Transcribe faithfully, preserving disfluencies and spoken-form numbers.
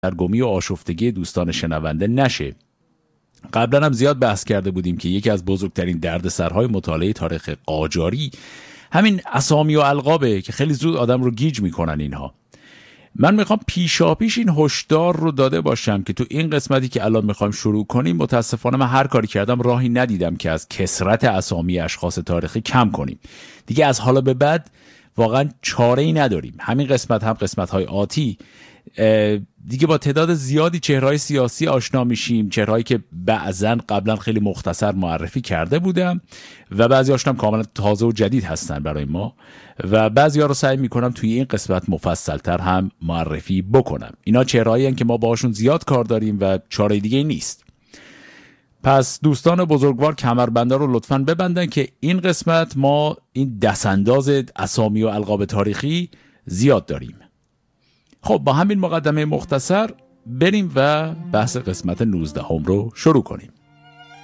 سردرگمی و آشفتگی دوستان شنونده نشه. قبلا هم زیاد بحث کرده بودیم که یکی از بزرگترین دردسرهای مطالعه تاریخ قاجاری همین اسامی و القابه که خیلی زود آدم رو گیج میکنن اینها. من میخوام پیشاپیش این هشدار رو داده باشم که تو این قسمتی که الان میخوایم شروع کنیم متاسفانه من هر کاری کردم راهی ندیدم که از کثرت اسامی اشخاص تاریخی کم کنیم. دیگه از حالا به بعد واقعا چاره‌ای نداریم. همین قسمت هم قسمت‌های آتی دیگه با تعداد زیادی چهره‌های سیاسی آشنا میشیم، چهرهایی که بعضن قبلا خیلی مختصر معرفی کرده بودم و بعضی هاشون هم کاملا تازه و جدید هستن برای ما و بعضی ها رو سعی میکنم توی این قسمت مفصلتر هم معرفی بکنم. اینا چهرهایی هستن که ما باهاشون زیاد کار داریم و چاره دیگه نیست. پس دوستان بزرگوار کمربنده رو لطفاً ببندن که این قسمت ما این دستانداز اسامی و القاب تاریخی زیاد داریم. خب با همین مقدمه مختصر بریم و بحث قسمت نوزدهم رو شروع کنیم.